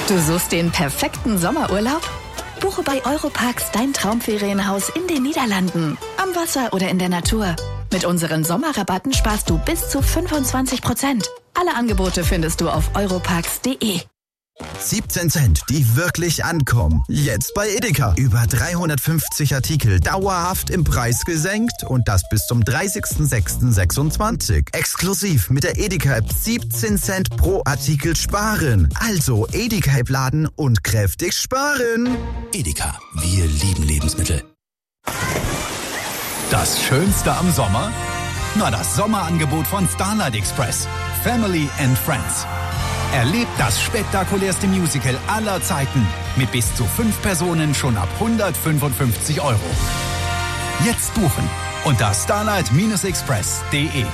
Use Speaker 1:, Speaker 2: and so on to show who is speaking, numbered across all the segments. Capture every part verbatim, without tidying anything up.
Speaker 1: Du suchst den perfekten Sommerurlaub? Buche bei Europarks dein Traumferienhaus in den Niederlanden, am Wasser oder in der Natur. Mit unseren Sommerrabatten sparst du bis zu fünfundzwanzig Prozent. Alle Angebote findest du auf europarks punkt de.
Speaker 2: siebzehn Cent, die wirklich ankommen. Jetzt bei Edeka. Über dreihundertfünfzig Artikel dauerhaft im Preis gesenkt und das bis zum dreißigsten sechsten sechsundzwanzig. Exklusiv mit der Edeka-App siebzehn Cent pro Artikel sparen. Also Edeka-App laden und kräftig sparen.
Speaker 3: Edeka, wir lieben Lebensmittel.
Speaker 4: Das Schönste am Sommer? Na, das Sommerangebot von Starlight Express. Family and Friends. Erlebt das spektakulärste Musical aller Zeiten mit bis zu fünf Personen schon ab hundertfünfundfünfzig Euro. Jetzt buchen unter starlight express punkt de.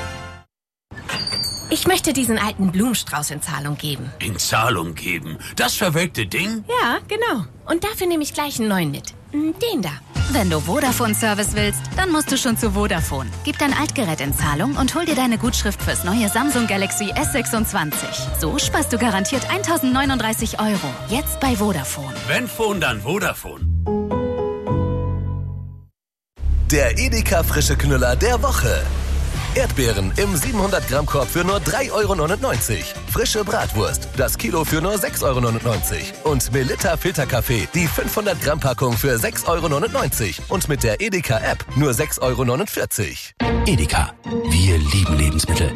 Speaker 5: Ich möchte diesen alten Blumenstrauß in Zahlung geben.
Speaker 6: In Zahlung geben? Das verwelkte Ding?
Speaker 5: Ja, genau. Und dafür nehme ich gleich einen neuen mit. Den da.
Speaker 7: Wenn du Vodafone-Service willst, dann musst du schon zu Vodafone. Gib dein Altgerät in Zahlung und hol dir deine Gutschrift fürs neue Samsung Galaxy S sechsundzwanzig. So sparst du garantiert eintausendneununddreißig Euro. Jetzt bei Vodafone.
Speaker 6: Wenn Phone, dann Vodafone.
Speaker 3: Der Edeka frische Knüller der Woche. Erdbeeren im siebenhundert Gramm Korb für nur drei Euro neunundneunzig. Frische Bratwurst, das Kilo für nur sechs Euro neunundneunzig. Und Melitta Filterkaffee, die fünfhundert Gramm Packung für sechs Euro neunundneunzig. Und mit der Edeka-App nur sechs Euro neunundvierzig.
Speaker 4: Edeka, wir lieben Lebensmittel.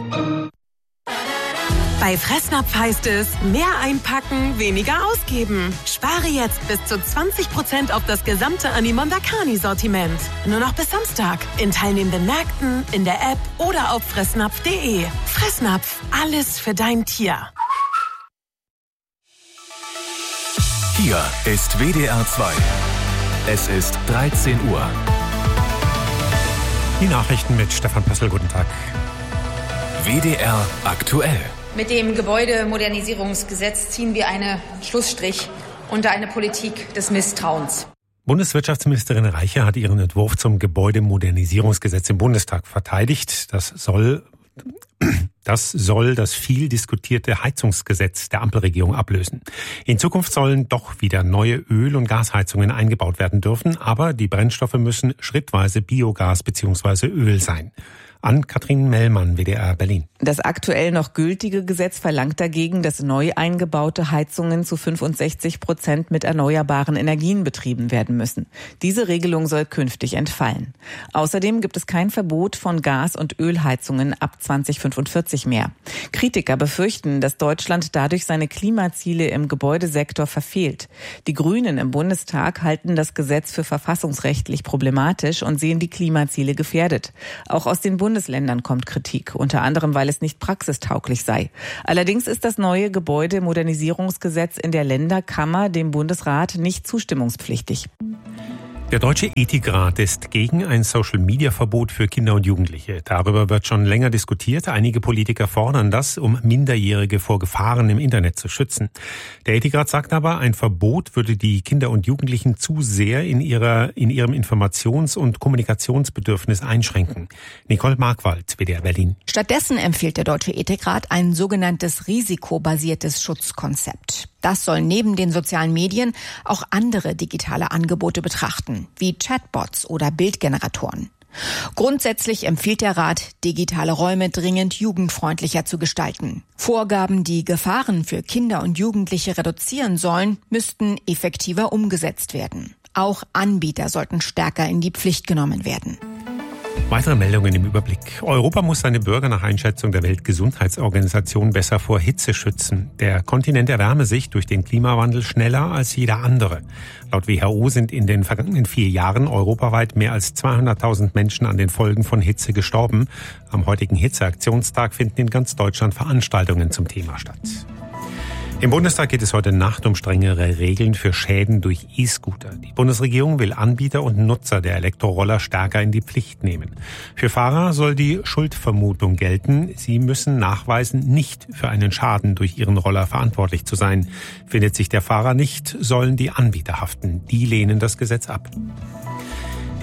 Speaker 8: Bei Fressnapf heißt es, mehr einpacken, weniger ausgeben. Spare jetzt bis zu zwanzig Prozent auf das gesamte Animondakani-Sortiment. Nur noch bis Samstag. In teilnehmenden Märkten, in der App oder auf fressnapf punkt de. Fressnapf, alles für dein Tier.
Speaker 9: Hier ist W D R zwei. Es ist dreizehn Uhr.
Speaker 10: Die Nachrichten mit Stefan Pössl. Guten Tag.
Speaker 9: W D R aktuell.
Speaker 11: Mit dem Gebäudemodernisierungsgesetz ziehen wir einen Schlussstrich unter eine Politik des Misstrauens.
Speaker 10: Bundeswirtschaftsministerin Reiche hat ihren Entwurf zum Gebäudemodernisierungsgesetz im Bundestag verteidigt. Das soll, das soll das viel diskutierte Heizungsgesetz der Ampelregierung ablösen. In Zukunft sollen doch wieder neue Öl- und Gasheizungen eingebaut werden dürfen, aber die Brennstoffe müssen schrittweise Biogas bzw. Öl sein. An Katrin Mellmann, W D R Berlin.
Speaker 12: Das aktuell noch gültige Gesetz verlangt dagegen, dass neu eingebaute Heizungen zu fünfundsechzig Prozent mit erneuerbaren Energien betrieben werden müssen. Diese Regelung soll künftig entfallen. Außerdem gibt es kein Verbot von Gas- und Ölheizungen ab zweitausendfünfundvierzig mehr. Kritiker befürchten, dass Deutschland dadurch seine Klimaziele im Gebäudesektor verfehlt. Die Grünen im Bundestag halten das Gesetz für verfassungsrechtlich problematisch und sehen die Klimaziele gefährdet. Auch aus den Bundesländern kommt Kritik, unter anderem, weil es nicht praxistauglich sei. Allerdings ist das neue Gebäudemodernisierungsgesetz in der Länderkammer dem Bundesrat nicht zustimmungspflichtig.
Speaker 10: Der Deutsche Ethikrat ist gegen ein Social-Media-Verbot für Kinder und Jugendliche. Darüber wird schon länger diskutiert. Einige Politiker fordern das, um Minderjährige vor Gefahren im Internet zu schützen. Der Ethikrat sagt aber, ein Verbot würde die Kinder und Jugendlichen zu sehr in ihrer, in ihrem Informations- und Kommunikationsbedürfnis einschränken. Nicole Markwald, W D R Berlin.
Speaker 13: Stattdessen empfiehlt der Deutsche Ethikrat ein sogenanntes risikobasiertes Schutzkonzept. Das soll neben den sozialen Medien auch andere digitale Angebote betrachten, wie Chatbots oder Bildgeneratoren. Grundsätzlich empfiehlt der Rat, digitale Räume dringend jugendfreundlicher zu gestalten. Vorgaben, die Gefahren für Kinder und Jugendliche reduzieren sollen, müssten effektiver umgesetzt werden. Auch Anbieter sollten stärker in die Pflicht genommen werden.
Speaker 10: Weitere Meldungen im Überblick. Europa muss seine Bürger nach Einschätzung der Weltgesundheitsorganisation besser vor Hitze schützen. Der Kontinent erwärme sich durch den Klimawandel schneller als jeder andere. Laut W H O sind in den vergangenen vier Jahren europaweit mehr als zweihunderttausend Menschen an den Folgen von Hitze gestorben. Am heutigen Hitzeaktionstag finden in ganz Deutschland Veranstaltungen zum Thema statt. Im Bundestag geht es heute Nacht um strengere Regeln für Schäden durch E-Scooter. Die Bundesregierung will Anbieter und Nutzer der Elektroroller stärker in die Pflicht nehmen. Für Fahrer soll die Schuldvermutung gelten. Sie müssen nachweisen, nicht für einen Schaden durch ihren Roller verantwortlich zu sein. Findet sich der Fahrer nicht, sollen die Anbieter haften. Die lehnen das Gesetz ab. Die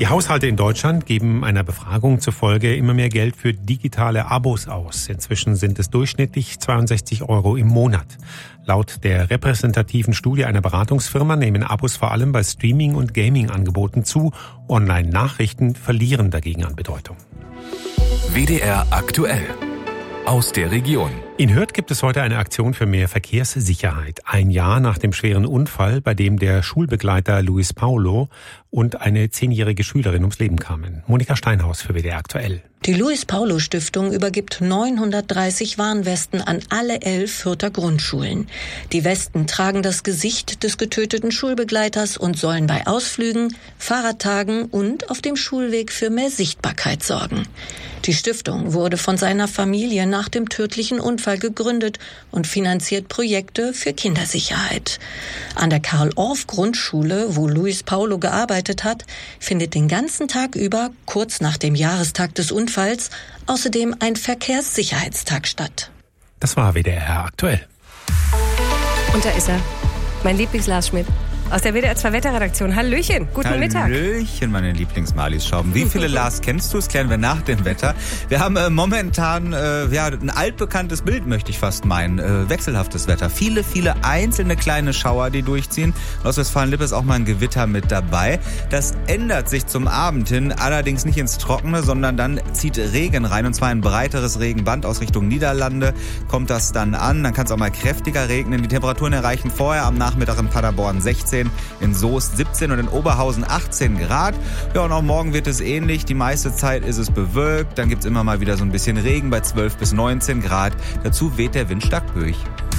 Speaker 10: Die Haushalte in Deutschland geben einer Befragung zufolge immer mehr Geld für digitale Abos aus. Inzwischen sind es durchschnittlich zweiundsechzig Euro im Monat. Laut der repräsentativen Studie einer Beratungsfirma nehmen Abos vor allem bei Streaming- und Gaming-Angeboten zu. Online-Nachrichten verlieren dagegen an Bedeutung.
Speaker 9: W D R aktuell. Aus der Region.
Speaker 10: In Hürth gibt es heute eine Aktion für mehr Verkehrssicherheit. Ein Jahr nach dem schweren Unfall, bei dem der Schulbegleiter Luis Paulo und eine zehnjährige Schülerin ums Leben kamen. Monika Steinhaus für W D R aktuell.
Speaker 14: Die Luis-Paulo-Stiftung übergibt neunhundertdreißig Warnwesten an alle elf Fürther Grundschulen. Die Westen tragen das Gesicht des getöteten Schulbegleiters und sollen bei Ausflügen, Fahrradtagen und auf dem Schulweg für mehr Sichtbarkeit sorgen. Die Stiftung wurde von seiner Familie nach dem tödlichen Unfall gegründet und finanziert Projekte für Kindersicherheit. An der Karl-Orff-Grundschule, wo Luis Paulo gearbeitet hat, findet den ganzen Tag über, kurz nach dem Jahrestag des Unfalls, außerdem ein Verkehrssicherheitstag statt.
Speaker 10: Das war W D R aktuell.
Speaker 15: Und da ist er, mein Lieblings-Lars Schmidt. Aus der W D R zwei Wetterredaktion. Hallöchen, guten
Speaker 16: Hallöchen,
Speaker 15: Mittag.
Speaker 16: Hallöchen, meine Lieblings-Malis-Schrauben. Wie viele Lars kennst du? Das klären wir nach dem Wetter. Wir haben äh, momentan äh, ja, ein altbekanntes Bild, möchte ich fast meinen. Äh, wechselhaftes Wetter. Viele, viele einzelne kleine Schauer, die durchziehen. Aus Westfalen-Lippe ist auch mal ein Gewitter mit dabei. Das ändert sich zum Abend hin, allerdings nicht ins Trockene, sondern dann zieht Regen rein. Und zwar ein breiteres Regenband aus Richtung Niederlande. Kommt das dann an, dann kann es auch mal kräftiger regnen. Die Temperaturen erreichen vorher am Nachmittag in Paderborn sechzehn, in Soest siebzehn und in Oberhausen achtzehn Grad. Ja, und auch morgen wird es ähnlich. Die meiste Zeit ist es bewölkt. Dann gibt es immer mal wieder so ein bisschen Regen bei zwölf bis neunzehn Grad. Dazu weht der Wind stark durch.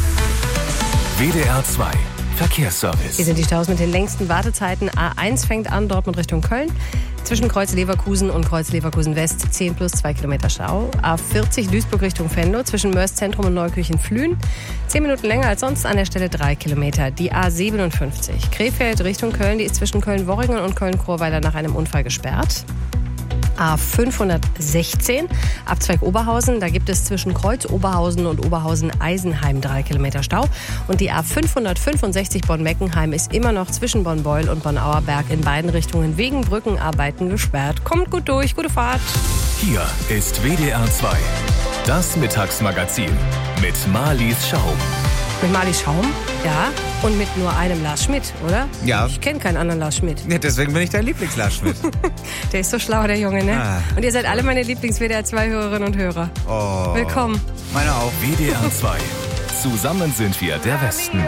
Speaker 9: W D R zwei Verkehrsservice.
Speaker 15: Hier sind die Staus mit den längsten Wartezeiten. A eins fängt an, Dortmund Richtung Köln. Zwischen Kreuz Leverkusen und Kreuz Leverkusen West zehn plus zwei Kilometer Stau. A vierzig Duisburg Richtung Venlo zwischen Mörs Zentrum und Neukirchen-Flühen. zehn Minuten länger als sonst, an der Stelle drei Kilometer. Die A siebenundfünfzig Krefeld Richtung Köln, die ist zwischen Köln-Worringen und Köln-Chorweiler nach einem Unfall gesperrt. A fünfhundertsechzehn, Abzweig Oberhausen. Da gibt es zwischen Kreuz Oberhausen und Oberhausen-Eisenheim drei Kilometer Stau. Und die A fünfhundertfünfundsechzig Bonn-Meckenheim ist immer noch zwischen Bonn-Beul und Bonn-Auerberg in beiden Richtungen wegen Brückenarbeiten gesperrt. Kommt gut durch, gute Fahrt.
Speaker 9: Hier ist W D R zwei, das Mittagsmagazin mit Marlies Schaum.
Speaker 15: Mit Marlies Schaum, ja. Und mit nur einem Lars Schmidt, oder?
Speaker 16: Ja.
Speaker 15: Ich kenne keinen anderen Lars Schmidt.
Speaker 16: Ja, deswegen bin ich dein Lieblings-Lars Schmidt.
Speaker 15: Der ist so schlau, der Junge, ne?
Speaker 16: Ah.
Speaker 15: Und ihr seid alle meine Lieblings-W D R zwei Hörerinnen und Hörer.
Speaker 16: Oh.
Speaker 15: Willkommen.
Speaker 16: Meine auch.
Speaker 9: W D R zwei. Zusammen sind wir der Westen.